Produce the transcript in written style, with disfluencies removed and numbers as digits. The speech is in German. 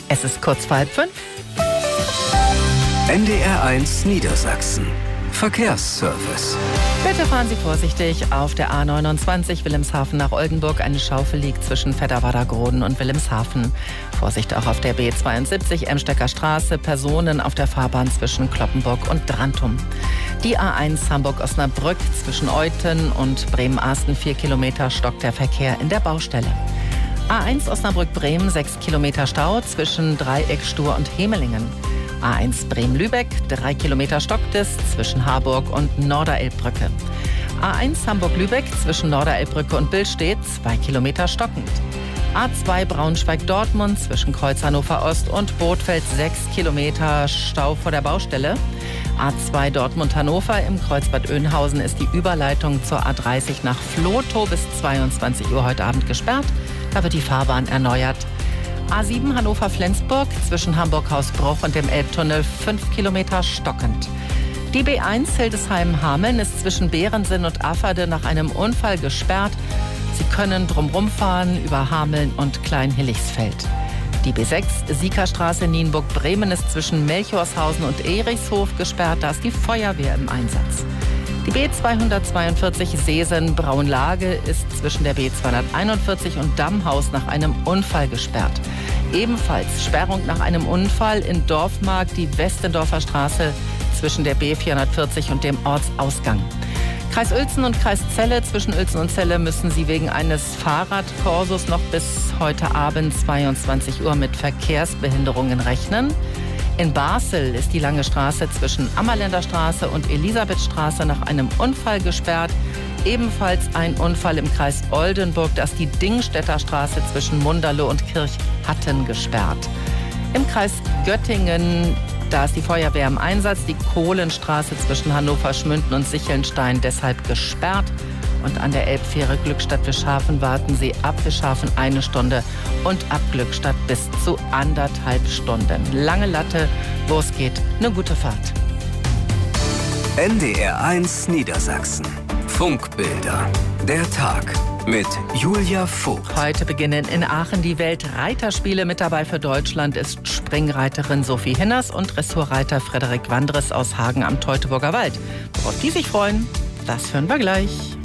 Es ist kurz vor 4:30. NDR1 Niedersachsen. Verkehrsservice. Bitte fahren Sie vorsichtig auf der A29 Wilhelmshaven nach Oldenburg. Eine Schaufel liegt zwischen Fedderwader-Groden und Wilhelmshaven. Vorsicht auch auf der B72 Emstecker Straße. Personen auf der Fahrbahn zwischen Cloppenburg und Drantum. Die A1 Hamburg-Osnabrück zwischen Euthen und Bremen-Arsten 4 Kilometer stockt der Verkehr in der Baustelle. A1 Osnabrück-Bremen 6 Kilometer Stau zwischen Dreieck-Stur und Hemelingen. A1 Bremen-Lübeck, 3 Kilometer stockt es zwischen Harburg und Norderelbbrücke. A1 Hamburg-Lübeck zwischen Norderelbbrücke und Billstedt, 2 Kilometer stockend. A2 Braunschweig-Dortmund zwischen Kreuz Hannover-Ost und Bothfeld, 6 Kilometer Stau vor der Baustelle. A2 Dortmund-Hannover im Kreuzbad Oeynhausen ist die Überleitung zur A30 nach Vlotho bis 22 Uhr heute Abend gesperrt. Da wird die Fahrbahn erneuert. A7 Hannover-Flensburg zwischen Hamburg-Hausbruch und dem Elbtunnel 5 Kilometer stockend. Die B1 Hildesheim-Hameln ist zwischen Behrensinn und Afferde nach einem Unfall gesperrt. Sie können drumherum fahren über Hameln und Kleinhillichsfeld. Die B6 Siekerstraße Nienburg-Bremen ist zwischen Melchorshausen und Erichshof gesperrt. Da ist die Feuerwehr im Einsatz. Die B242 Seesen-Braunlage ist zwischen der B241 und Dammhaus nach einem Unfall gesperrt. Ebenfalls Sperrung nach einem Unfall in Dorfmark, die Westendorfer Straße zwischen der B440 und dem Ortsausgang. Kreis Uelzen und Kreis Celle, zwischen Uelzen und Celle müssen Sie wegen eines Fahrradkorsos noch bis heute Abend 22 Uhr mit Verkehrsbehinderungen rechnen. In Basel ist die Lange Straße zwischen Ammerländer Straße und Elisabethstraße nach einem Unfall gesperrt. Ebenfalls ein Unfall im Kreis Oldenburg, da ist die Dingstädter Straße zwischen Munderloh und Kirchhatten gesperrt. Im Kreis Göttingen, da ist die Feuerwehr im Einsatz, die Kohlenstraße zwischen Hannover-Schmünden und Sichelnstein deshalb gesperrt. Und an der Elbfähre Glückstadt-Wischhafen warten Sie ab Wischhafen 1 Stunde und ab Glückstadt bis zu 1,5 Stunden. Lange Latte, wo es geht, eine gute Fahrt. NDR1 Niedersachsen. Funkbilder. Der Tag mit Julia Vogt. Heute beginnen in Aachen die Weltreiterspiele. Mit dabei für Deutschland ist Springreiterin Sophie Hinners und Dressurreiter Frederik Wandres aus Hagen am Teutoburger Wald. Worauf die sich freuen, das hören wir gleich.